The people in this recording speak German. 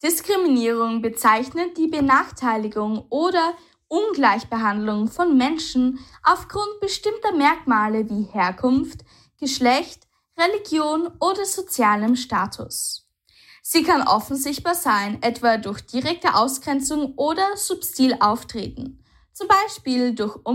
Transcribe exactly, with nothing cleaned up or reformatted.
Diskriminierung bezeichnet die Benachteiligung oder Ungleichbehandlung von Menschen aufgrund bestimmter Merkmale wie Herkunft, Geschlecht, Religion oder sozialem Status. Sie kann offen sichtbar sein, etwa durch direkte Ausgrenzung oder subtil auftreten, zum Beispiel durch